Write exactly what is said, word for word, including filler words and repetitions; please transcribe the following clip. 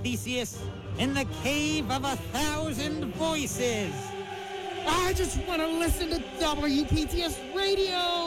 Theseus, in the cave of a thousand voices. I just want to listen to W P T S Radio.